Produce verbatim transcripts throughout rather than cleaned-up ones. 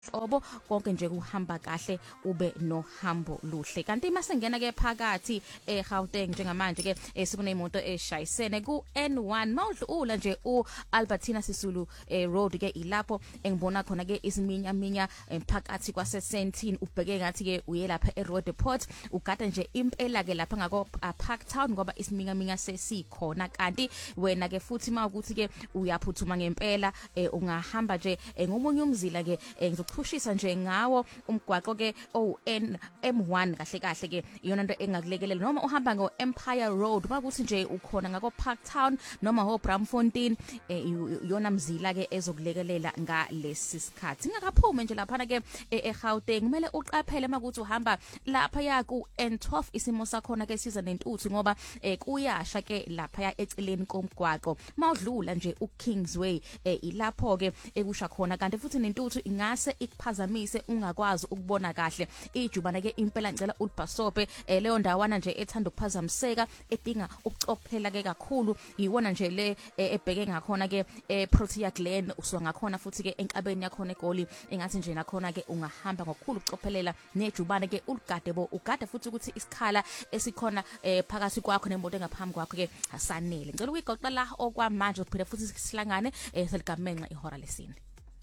obo konke nje kuhamba kahle ube nohambo luhle. Kanti masengena ke phakathi eGauteng njengamanje ke sikuneyimoto eshayisene ku N one mawudlula nje uAlbertina Sisulu road ke ilapho engibona khona ke isiminya minya phakathi kwase Sandton ubheke ngathi ke uye lapha eRoad Port ugada nje impela ke lapha ngako Parktown ngoba isiminya minya sesikhona. Kanti wena ke futhi mawukuthi ke uyaphuthuma ngempela ungahamba nje ngomunye umzila ke ngizokuchushisa nje ngawo umgwaqo ke O N M one kahle kahle ke iyona into engakulekelela noma uhamba ngo Empire Road bakuthi nje ukhona ngako Parktown noma ho Bramfontein iyona mzila ke ezokulekelela ngalesi sikhathi. Ngakaphume nje lapha ke eGauteng kumele uqaphele makuthi uhamba lapha ya ku N twelve isimo sakhona ke siza nentuthu ngoba kuyasha ke lapha ya eceleni komgwaqo mawudlula nje uKingsway ilapho ke ekusha khona kanti futhi nentuthu ingase ikuphazamise ungakwazi ukubona kahle ijubana ke impela ngicela ulibhasope leyo ndawana nje ethanda ukuphazamiseka edinga ukucophela ke kakhulu yiwona nje le ebheke ngakhona ke eProtea Glen uswa ngakhona futhi ke enkabeni yakhona eGoli engathi nje nakhona ke ungahamba ngokukhulu ukucophelela nejubane ke uligade bo ugade futhi ukuthi isikhala esikhona phakathi kwakho nemoto engaphambi kwakho ke asanele. Ngicela ukuyigoqa la okwamanje uphinde futhi sihlangane seligamenxa ihora lesine.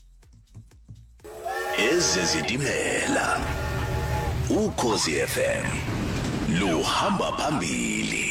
Ezezitimela Ukhozi F M luhamba phambili.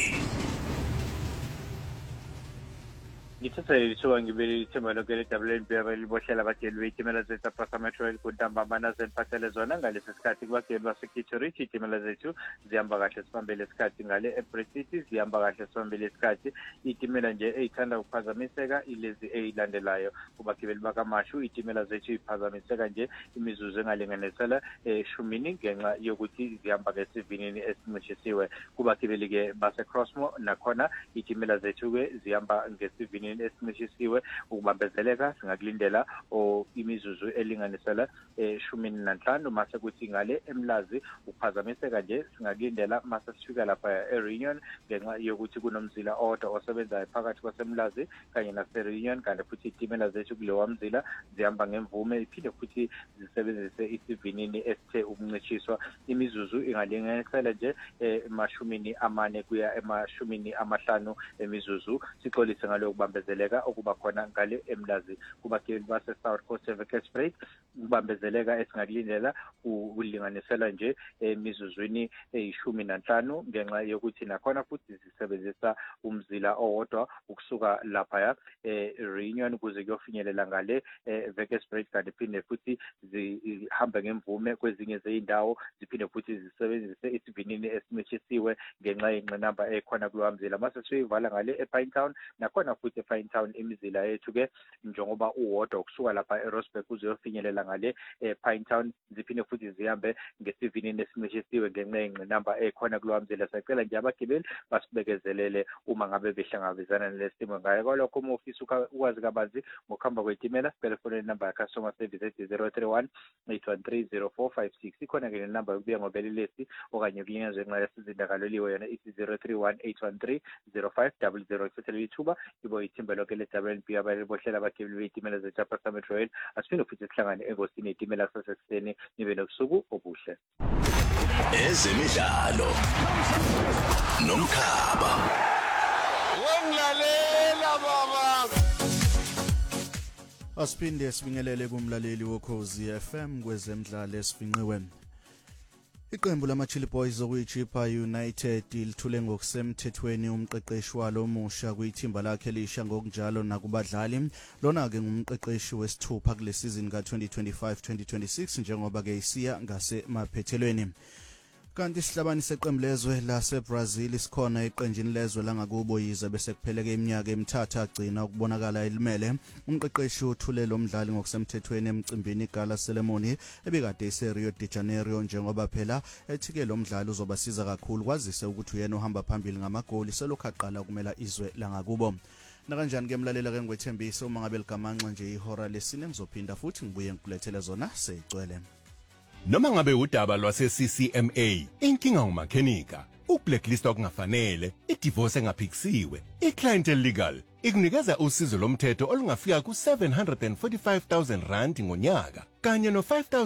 Ngithatha lithuba ngibele ithemba lonke le-W N B abalibohlela abageli beitimela zethu aphasametro elikudamba amanaze eniphathele zona ngalesi sikhathi kubageli baseKitchorich itimela zethu zihamba kahle sibambele isikhathi ngale eBrexit zihamba kahle sibambele isikhathi itimela nje eyithanda ukuphazamiseka ilezi eyilandelayo kubagibeli bakaMashu itimela zethu iphazamiseka nje imizuzu engalinganisela eshumini ngenxa yokuthi zihamba ngesivinini esincishisiwe kubagibeli ke baseCrossmore nakhona itimela zethu ke zihamba ngesivinini esincishisiwe ukubambezeleka singakulindela o imizuzu elinganisela eshumini nanhlanu mase kuthi ngale eMlazi ukuphazamiseka nje singakulindela mase sifika lapha eReunion ngenxa yokuthi kunomzila owodwa osebenzayo phakathi kwaseMlazi kanye naseReunion kanti futhi itimela zethu kulewa mzila zihamba ngemvume iphinde futhi zisebenzise isivinini esithe ukuncishiswa imizuzu ingalinganisela nje emashumini amane kuya emashumini amahlanu emizuzu sixolise ngalo kubambezeleka okuba khona ngale eMlazi kubagibeli base South Coast Service Break kubambezeleka esingakulindela ulinganisela nje emizuzwini eyishumi nanhlanu ngenxa yokuthi nakhona futhi zisebenzisa umzila owodwa ukusuka lapha ya eReunion kuze kuyofinyelela ngale eVegas Break kanti phinde futhi zihambe ngemvume kwezinye zeindawo ziphinde futhi zisebenzise isivinini esincishisiwe ngenxa yenqinamba ekhona kulowa mzila mase siyivala ngale ePinetown nakhona futhi ePinetown imizila yethu ke njengoba uwodwa ukusuka lapha eRosberg kuzofinyelela ngale ePinetown ziphinde futhi zihambe ngesivinini esincishisiwe ngenxa yenqinamba ekhona kulowa mzila sicela nje abagibeli basibekezelele uma ngabe behlangabezana nelesimo ngaye kwalokho uma ufisa ukwazi kabanzi ngokuhamba kwetimela telephone number ya customer service ethi zero three one eight one three zero four five six ikhona ke number yokubuya ngobelelesi okanye kulinyazwe ngenxa yesizindakaloliwe yona ithi zero three one eight one three zero five zero zero futhi ithuba ibo ithimba lonke le-W N B abalibohlela abagibeli beitimela zethu aphasametro rail asiphinde futhi sihlangane engosini itimela sasekuseni nibe nobusuku obuhle. Ezemidlalo nomkhaba womlalela baba asiphinde sibingelele kumlaleli wokhozi F M kwezemidlalo esifinqiwe. Iqembu lama-Chili Boys okuyiChippa United lithule ngokusemthethweni umqeqeshi walo omusha kwithimba lakhe lisha ngokunjalo nakubadlali. Lona-ke ngumqeqeshi wesithupha kule season ka twenty twenty-five twenty twenty-six njengoba-ke isiya ngasemaphethelweni. Kanti isihlabani seqembu lezwe laseBrazil sikhona eqenjini lezwe langakubo yize bese kupheleke iminyaka emithathu agcina ukubonakala elimele. Umqeqeshi uthule lo mdlali ngokusemthethweni emcimbini igala ceremony ebikade iseRio de Janeiro njengoba phela ethike lo mdlali uzobasiza kakhulu kwazise ukuthi uyena ohamba phambili ngamagoli selokhu aqala ukumela izwe langakubo. Nakanjani ke mlalela ke ngwethembisa uma ngabe ligamanxa nje ihora lesine ngizophinda futhi ngibuye ngikulethele zona seyigcwele. Noma ngabe udaba lwase C C M A, inkinga umakhenika, ukublacklist okungafanele, idivorce engaphikisiwe, iclient legal, ikunikeza usizo lomthetho olungafika ku seven hundred forty-five thousand rand ngonyaka kanye no five thousand